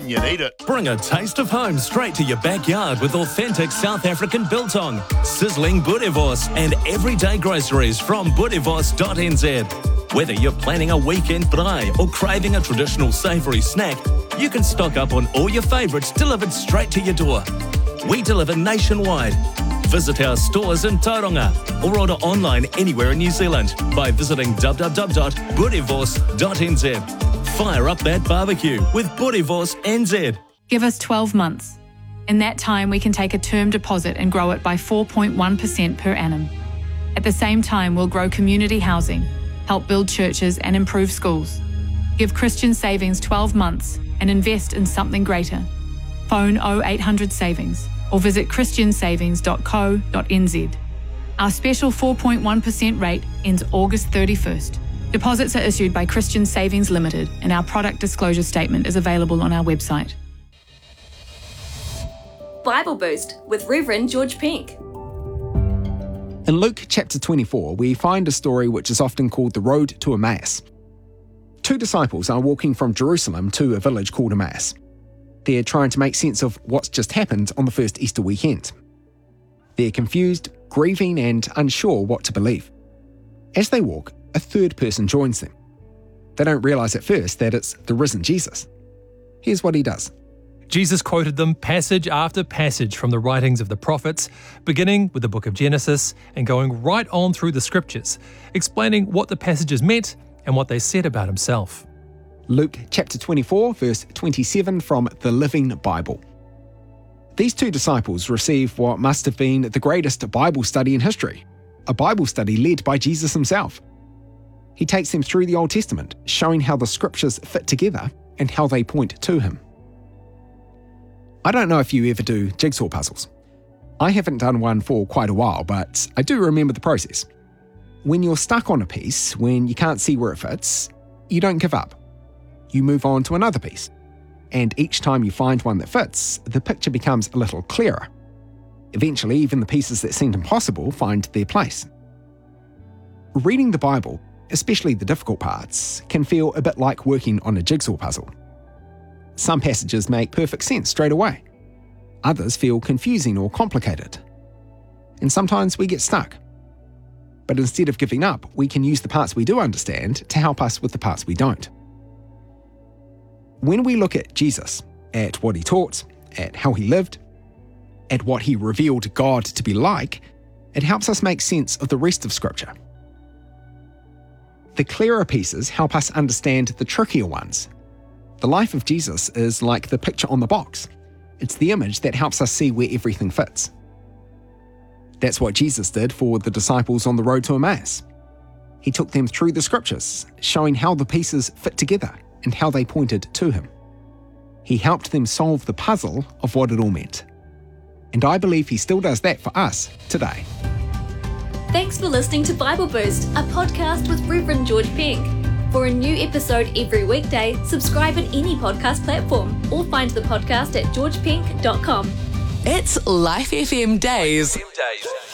when you need it. Bring a taste of home straight to your backyard with authentic South African biltong, sizzling boerewors and everyday groceries from boerewors.nz. Whether you're planning a weekend braai or craving a traditional savoury snack, you can stock up on all your favourites delivered straight to your door. We deliver nationwide. Visit our stores in Tauranga or order online anywhere in New Zealand by visiting www.boerewors.nz. Fire up that barbecue with Boerewors NZ. Give us 12 months. In that time, we can take a term deposit and grow it by 4.1% per annum. At the same time, we'll grow community housing, help build churches and improve schools. Give Christian Savings 12 months and invest in something greater. Phone 0800 Savings or visit christiansavings.co.nz. Our special 4.1% rate ends August 31st. Deposits are issued by Christian Savings Limited and our product disclosure statement is available on our website. Bible Boost with Reverend George Pink. In Luke chapter 24, we find a story which is often called the road to Emmaus. Two disciples are walking from Jerusalem to a village called Emmaus. They're trying to make sense of what's just happened on the first Easter weekend. They're confused, grieving, and unsure what to believe. As they walk, a third person joins them. They don't realise at first that it's the risen Jesus. Here's what he does. Jesus quoted them passage after passage from the writings of the prophets, beginning with the book of Genesis and going right on through the scriptures, explaining what the passages meant and what they said about himself. Luke chapter 24, verse 27 from the Living Bible. These two disciples receive what must have been the greatest Bible study in history, a Bible study led by Jesus himself. He takes them through the Old Testament, showing how the scriptures fit together and how they point to him. I don't know if you ever do jigsaw puzzles. I haven't done one for quite a while, but I do remember the process. When you're stuck on a piece, when you can't see where it fits, you don't give up. You move on to another piece. And each time you find one that fits, the picture becomes a little clearer. Eventually, even the pieces that seemed impossible find their place. Reading the Bible, especially the difficult parts, can feel a bit like working on a jigsaw puzzle. Some passages make perfect sense straight away. Others feel confusing or complicated. And sometimes we get stuck. But instead of giving up, we can use the parts we do understand to help us with the parts we don't. When we look at Jesus, at what he taught, at how he lived, at what he revealed God to be like, it helps us make sense of the rest of Scripture. The clearer pieces help us understand the trickier ones. The life of Jesus is like the picture on the box. It's the image that helps us see where everything fits. That's what Jesus did for the disciples on the road to Emmaus. He took them through the scriptures, showing how the pieces fit together and how they pointed to him. He helped them solve the puzzle of what it all meant. And I believe he still does that for us today. Thanks for listening to Bible Boost, a podcast with Reverend George Pink. For a new episode every weekday, subscribe in any podcast platform or find the podcast at georgepink.com. It's Life FM Days.